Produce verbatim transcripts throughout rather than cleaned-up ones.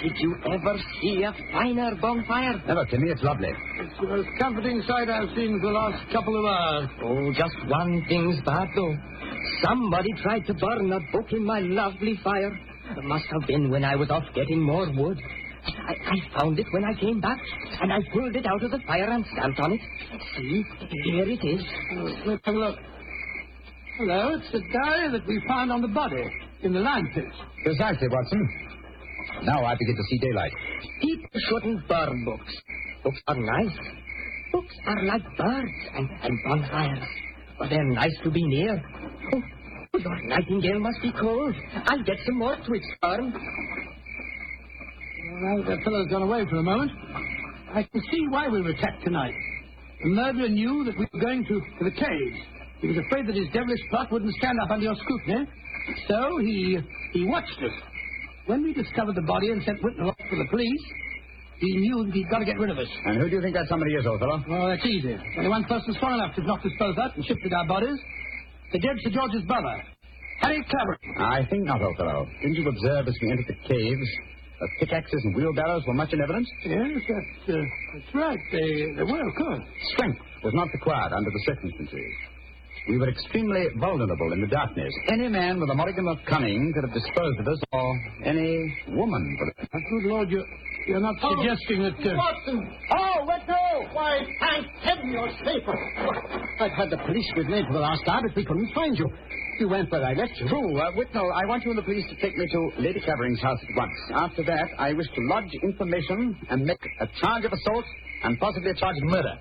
Did you ever see a finer bonfire? Never, Timmy. It's lovely. It's the most comforting sight I've seen for the last couple of hours. Oh, just one thing's bad, though. Somebody tried to burn a book in my lovely fire. It must have been when I was off getting more wood. I, I found it when I came back, and I pulled it out of the fire and stamped on it. See, here it is. Oh, let's have a look. Hello, it's the diary that we found on the body in the lime pit. Precisely, Watson. Now I begin to see daylight. People shouldn't burn books. Books are nice. Books are like birds and, and bonfires. But they're nice to be near. Oh, your nightingale must be cold. I'll get some more twigs for him. Well, that fellow's gone away for a moment. I can see why we were attacked tonight. The murderer knew that we were going to, to the caves. He was afraid that his devilish plot wouldn't stand up under your scrutiny. So he he watched us. When we discovered the body and sent Whitnell off for the police, he knew that he'd got to get rid of us. And who do you think that somebody is, old fellow? Oh, that's easy. Only one person strong enough to have knocked us both out and shifted our bodies. The dead Sir George's brother, Harry Clavering. I think not, old fellow. Didn't you observe as we entered the caves that pickaxes and wheelbarrows were much in evidence? Yes, that's, uh, that's right. They, they were, of course. Strength was not required under the circumstances. We were extremely vulnerable in the darkness. Any man with a modicum of cunning could have disposed of us, or any woman, for that matter. Good Lord, you're, you're not Oh, suggesting that... Uh... Watson! Oh, let go! Why, thank heaven you're safe. I've had the police with me for the last hour, but we couldn't find you. You went where I left you. True. Uh, Whitnell, I want you and the police to take me to Lady Clavering's house at once. After that, I wish to lodge information and make a charge of assault and possibly a charge of murder.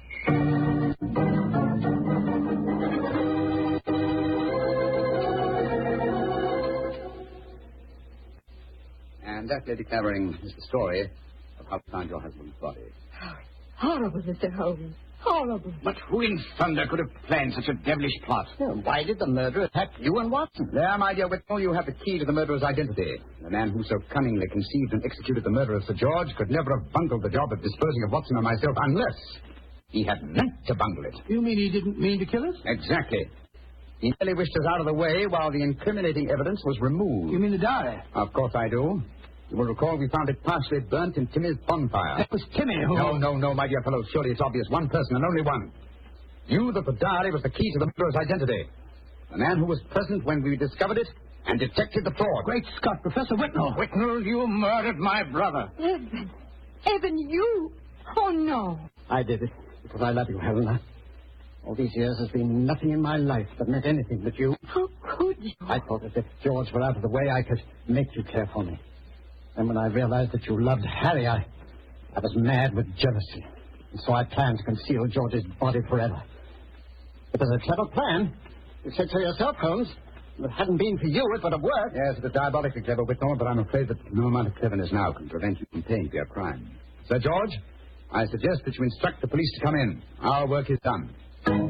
And that, Lady Clavering, is the story of how you found your husband's body. Oh, horrible, Mister Holmes. Horrible. But who in thunder could have planned such a devilish plot? Well, why did the murderer attack you and Watson? There, my dear Whitnell, you have the key to the murderer's identity. The man who so cunningly conceived and executed the murder of Sir George could never have bungled the job of disposing of Watson and myself unless he had meant to bungle it. You mean he didn't mean to kill us? Exactly. He merely wished us out of the way while the incriminating evidence was removed. You mean the diary? Of course I do. You will recall we found it partially burnt in Timmy's bonfire. That was Timmy who... No, no, no, my dear fellow. Surely it's obvious. One person and only one. Knew that the diary was the key to the murderer's identity. The man who was present when we discovered it and detected the fraud. Great Scott, Professor Whitnell. Whitnell, you murdered my brother. Evan. Evan, you? Oh, no. I did it because I love you, Helena. All these years has been nothing in my life that meant anything but you. How could you? I thought that if George were out of the way, I could make you care for me. And when I realized that you loved Harry, I, I was mad with jealousy. And so I planned to conceal George's body forever. It was a clever plan. You said so yourself, Holmes. If it hadn't been for you, it would have worked. Yes, it was diabolically clever, Whitnell, but I'm afraid that no amount of cleverness now can prevent you from paying for your crime. Sir George, I suggest that you instruct the police to come in. Our work is done.